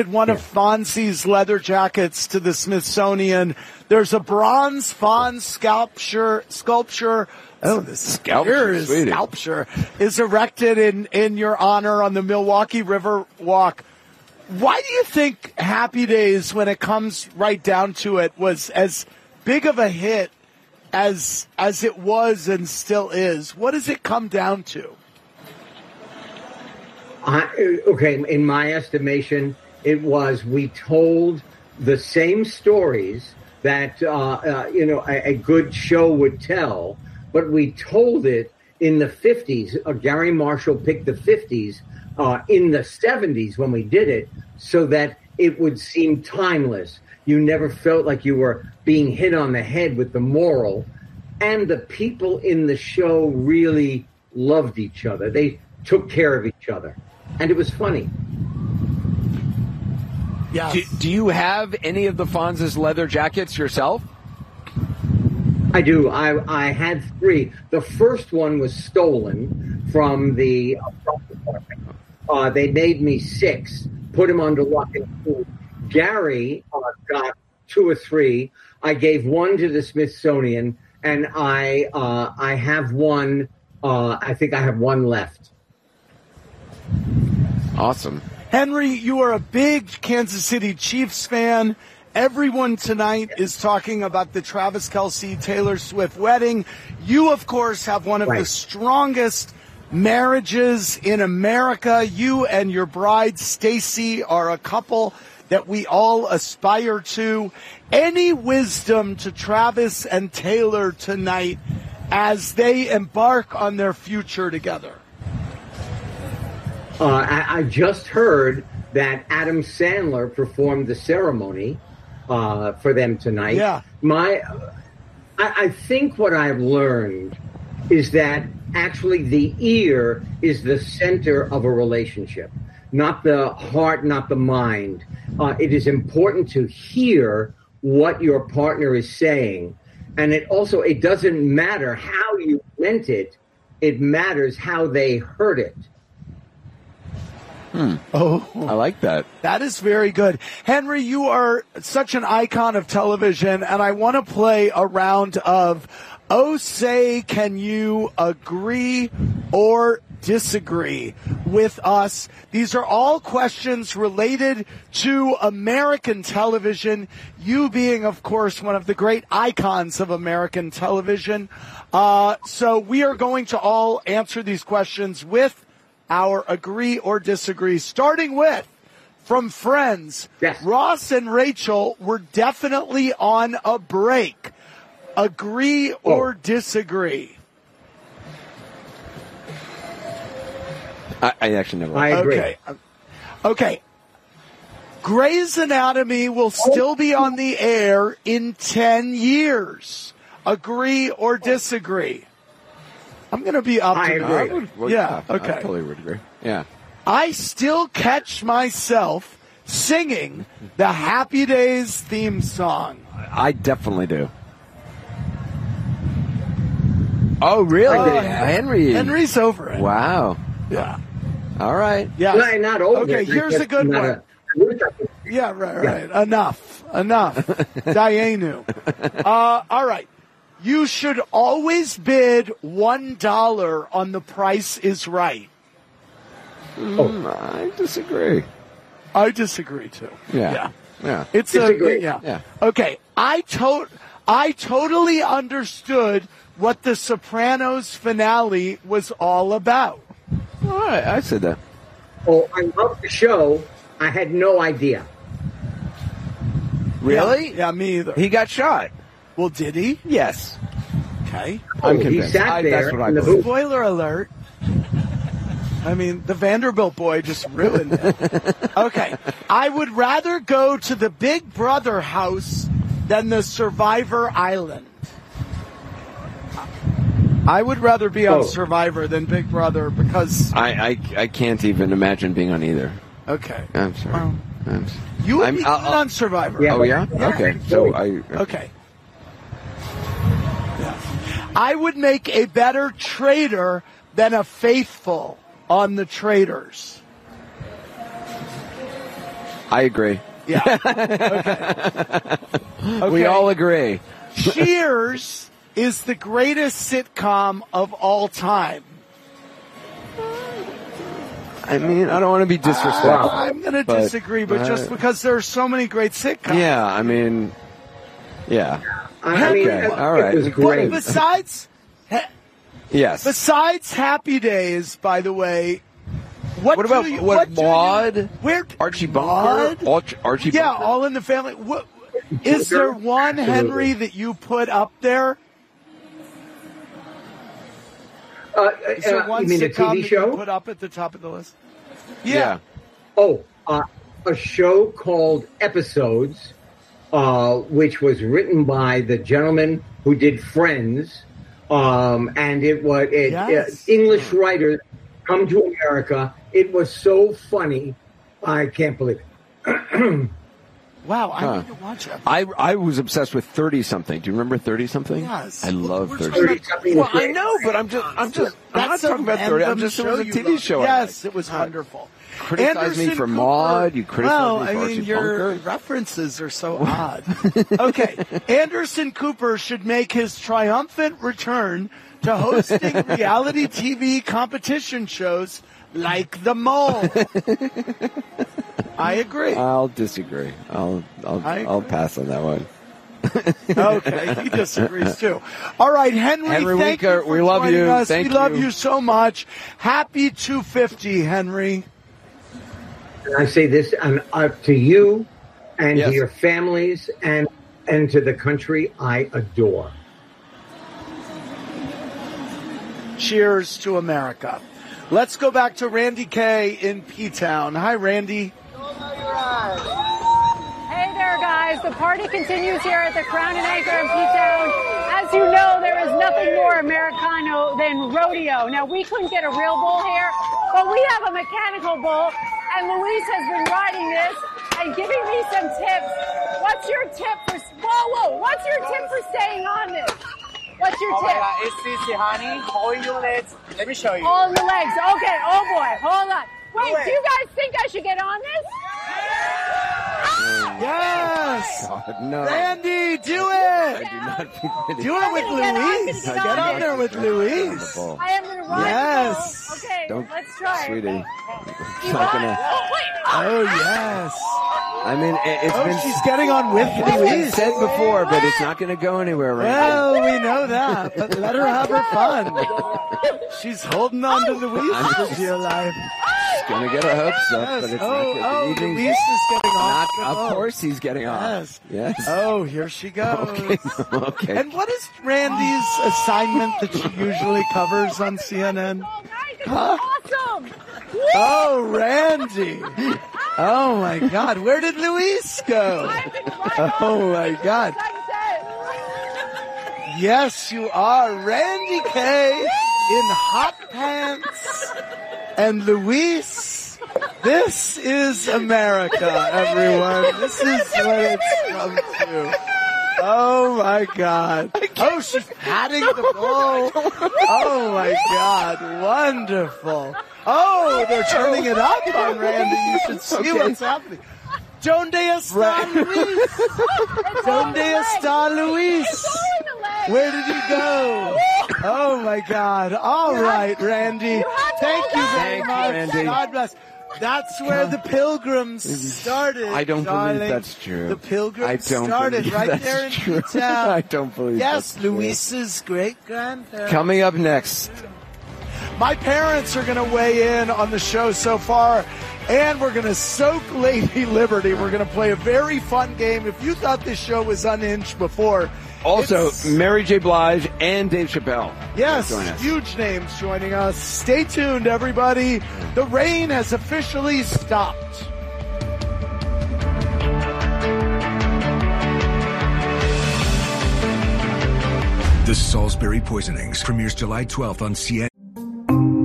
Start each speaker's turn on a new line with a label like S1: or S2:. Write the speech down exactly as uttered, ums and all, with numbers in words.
S1: one of Fonzie's leather jackets to the Smithsonian. There's a bronze Fonz sculpture, sculpture. Oh, the
S2: sculpture
S1: is sculpture is erected in, in your honor on the Milwaukee River Walk. Why do you think Happy Days, when it comes right down to it, was as big of a hit as as it was and still is? What does it come down to?
S3: I, okay, in my estimation, it was we told the same stories that, uh, uh, you know, a, a good show would tell, but we told it in the fifties. Uh, Gary Marshall picked the fifties uh, in the seventies when we did it so that it would seem timeless. You never felt like you were being hit on the head with the moral. And the people in the show really loved each other. They took care of each other. And it was funny.
S1: Yes.
S2: Do, do you have any of the Fonz's leather jackets yourself?
S3: I do. I I had three. The first one was stolen from the uh, department. Uh, they made me six, put them under lock and key. Gary uh, got two or three. I gave one to the Smithsonian, and I uh, I have one. Uh, I think I have one left.
S2: Awesome.
S1: Henry, you are a big Kansas City Chiefs fan. Everyone tonight is talking about the Travis Kelce Taylor Swift wedding. You, of course, have one of
S3: right.
S1: the strongest marriages in America. You and your bride, Stacy, are a couple that we all aspire to. Any wisdom to Travis and Taylor tonight as they embark on their future together?
S3: Uh, I, I just heard that Adam Sandler performed the ceremony uh, for them tonight.
S1: Yeah.
S3: My, I, I think what I've learned is that actually the ear is the center of a relationship, not the heart, not the mind. Uh, it is important to hear what your partner is saying. And it also, it doesn't matter how you meant it. It matters how they heard it.
S2: Hmm.
S1: Oh,
S2: I like that.
S1: That is very good. Henry, you are such an icon of television, and I want to play a round of, oh, say, can you agree or disagree with us? These are all questions related to American television, you being, of course, one of the great icons of American television. Uh, so we are going to all answer these questions with our agree or disagree, starting with, from Friends,
S3: yes.
S1: Ross and Rachel were definitely on a break. Agree or oh. disagree?
S2: I, I actually never.
S3: I agree.
S1: Okay. Okay. Grey's Anatomy will still be on the air in ten years. Agree or disagree? I'm going to be optimistic.
S3: I agree.
S2: I would, well,
S1: yeah,
S2: yeah,
S1: okay.
S2: I totally would agree. Yeah.
S1: I still catch myself singing the Happy Days theme song.
S2: I definitely do. Oh, really?
S1: Uh,
S2: Henry.
S1: Henry's over it.
S2: Wow.
S1: Yeah.
S2: All right.
S1: Yeah.
S3: No, not over
S1: Okay,
S3: it.
S1: here's a good one.
S3: A,
S1: yeah, right, right. Yeah. Enough. Enough. Dianu. Uh, all right. You should always bid one dollar on The Price is Right.
S2: Mm, I disagree.
S1: I disagree too.
S2: Yeah.
S1: Yeah.
S2: Yeah.
S1: It's
S3: disagree.
S1: a yeah.
S2: Yeah.
S1: Okay. I to- I totally understood what the Sopranos finale was all about.
S2: All right. I said that.
S3: Oh, I love the show. I had no idea.
S2: Really?
S1: Yeah, yeah, me either.
S2: He got shot.
S1: Well, did he?
S2: Yes.
S1: Okay.
S2: I'm
S3: oh,
S2: convinced.
S3: He sat
S2: I,
S3: there
S2: that's what I
S3: in the
S2: believe.
S3: booth.
S1: Spoiler alert. I mean, the Vanderbilt boy just ruined it. Okay. I would rather go to the Big Brother house than the Survivor Island. I would rather be on
S3: Oh.
S1: Survivor than Big Brother because...
S2: I, I, I can't even imagine being on either.
S1: Okay.
S2: I'm sorry.
S1: Well,
S2: I'm,
S1: you would
S2: I'm,
S1: be
S2: I'll,
S1: good
S2: I'll,
S1: on Survivor.
S3: Yeah.
S2: Oh, yeah?
S1: Yeah.
S2: Okay. So I...
S1: Okay. Yeah. I would make a better traitor than a faithful on the Traitors.
S2: I agree.
S1: Yeah. Okay. Okay.
S2: We all agree.
S1: Cheers is the greatest sitcom of all time.
S2: I mean, I don't want to be disrespectful.
S1: Uh, I'm going to
S2: but,
S1: disagree, but
S2: uh,
S1: just because there are so many great sitcoms.
S2: Yeah, I mean, yeah.
S3: I mean,
S2: Okay,
S3: it,
S2: all right.
S3: it was
S1: But
S3: great.
S1: besides,
S2: Yes.
S1: besides Happy Days, by the way, what,
S2: What about
S1: do you,
S2: what,
S1: do you-
S2: Maude?
S1: where
S2: Archie
S1: Maude?
S2: Bunker? Archie, Archie
S1: Yeah,
S2: Bunker?
S1: All in the Family. What, is there one Henry that you put up there?
S3: Uh,
S1: Is there
S3: uh,
S1: one
S3: you mean a
S1: sitcom
S3: T V
S1: that
S3: show?
S1: you put up at the top of the list?
S2: Yeah.
S3: Oh, uh, a show called Episodes, uh, which was written by the gentleman who did Friends, um, and it was it,
S1: Yes.
S3: uh, English writers come to America. It was so funny, I can't believe it.
S1: Wow, I
S2: Huh.
S1: need to watch it.
S2: I I was obsessed with thirty something. Do you remember thirty something?
S1: Yes.
S2: I love
S1: We're
S2: thirty.
S1: talking
S3: thirty something.
S2: Well, I know, but I'm just I'm just I'm not
S1: That's
S2: talking
S1: a
S2: about thirty. I'm
S1: random
S2: just it was a
S1: you
S2: T V
S1: love.
S2: show. I
S1: Yes,
S2: liked.
S1: it was wonderful.
S2: Criticize me
S1: Anderson
S2: for
S1: Cooper-
S2: Maude. You criticize
S1: well,
S2: me for
S1: I mean,
S2: Archie
S1: your
S2: Bunker.
S1: references are so odd. Okay, Anderson Cooper should make his triumphant return to hosting reality T V competition shows like The Mole. I agree.
S2: I'll disagree. I'll I'll
S1: I
S2: I'll
S1: agree.
S2: pass on that one.
S1: Okay, he disagrees too. All right, Henry,
S2: Henry
S1: thank
S2: Winkler,
S1: you for
S2: we love
S1: joining
S2: you.
S1: us.
S2: Thank
S1: we love
S2: you.
S1: you so much. Happy two fifty, Henry.
S3: And I say this and uh, to you and
S2: Yes.
S3: to your families and and to the country I adore.
S1: Cheers to America. Let's go back to Randy Kay in P-Town. Hi, Randy.
S4: Hey there, guys. The party continues here at the Crown and Anchor in P-Town. As you know, there is nothing more Americano than rodeo. Now, we couldn't get a real bull here, but we have a mechanical bull, and Luis has been riding this and giving me some tips. What's your tip for... Whoa, whoa. What's your tip for staying on this? What's your
S5: Oh my
S4: tip?
S5: God, it's easy, honey. Hold your legs. Let me show you.
S4: All in the legs. Okay. Oh, boy. Hold on. Wait,
S5: Do it.
S4: do you guys think I should get on this?
S1: Yes.
S2: God, no.
S1: Randy, do
S2: I
S1: it.
S2: do not think that
S1: Do it with
S4: I'm gonna get on, I'm
S1: Louise.
S4: gonna
S1: Get
S4: get on.
S1: on there with Louise.
S4: I am going to ride
S1: Yes.
S4: the bull. Okay,
S2: Don't,
S4: let's try
S2: sweetie.
S4: it.
S2: It's
S4: You
S2: not
S4: want-
S2: gonna.
S4: Oh, wait.
S1: Oh, yes.
S2: I mean, it, it's
S1: Oh,
S2: been
S1: she's getting on with
S2: it's been
S1: Louise.
S2: said before, but it's not going to go anywhere right now.
S1: Well, we know that, but let her have her fun. She's holding on to Louise
S2: I'm
S1: for
S2: just-
S1: dear life.
S2: He's going to get her hopes up,
S1: Yes.
S2: but it's
S1: Oh,
S2: not good.
S1: oh,
S2: The evening's
S1: Louise is getting
S2: not.
S1: on.
S2: Of course, he's getting on.
S1: Yes.
S2: Yes.
S1: Oh, here she goes.
S2: Okay. Okay.
S1: And what is Randy's assignment that she usually covers on C N N?
S4: Oh, guys, it's
S1: Huh?
S4: awesome.
S1: Oh, Randy. Oh, my God. Where did Louise go?
S4: I've been right
S1: Oh,
S4: on
S1: my God.
S4: sunset.
S1: Yes, you are. Randy Kay in hot pants. And Luis, this is America, everyone. This is what it's come to. Oh, my God. Oh, she's patting the bull. Oh, my God. Wonderful. Oh, they're turning it up on Randy. You should see
S2: Okay.
S1: what's happening. Donde está Luis? Donde está Luis?
S4: It's all in the legs.
S1: Where did he go? Oh my God! All right, Randy. Thank you very
S2: Thank you,
S1: much.
S2: Randy.
S1: God bless. That's where the Pilgrims started.
S2: I don't
S1: darling.
S2: believe that's true.
S1: The Pilgrims
S2: I don't
S1: started
S2: believe
S1: right
S2: that's
S1: there in
S2: true.
S1: P-Town.
S2: I don't believe
S1: Yes,
S2: that's true.
S1: Luis's great grandparents.
S2: Coming up next.
S1: My parents are going to weigh in on the show so far, and we're going to soak Lady Liberty. We're going to play a very fun game. If you thought this show was unhinged before,
S2: Also,
S1: it's-
S2: Mary J. Blige and Dave Chappelle.
S1: yes,
S2: Join us.
S1: huge names joining us. Stay tuned, everybody. The rain has officially stopped.
S6: The Salisbury Poisonings premieres July twelfth on C N N.